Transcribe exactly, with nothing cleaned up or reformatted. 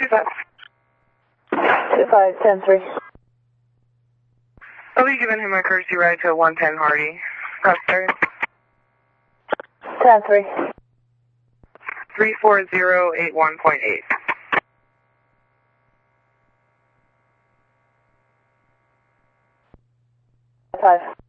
two five. two five, ten three. I'll be giving him a courtesy ride to one ten Hardy. Upstairs. ten three. three four zero eight one point eight. Five.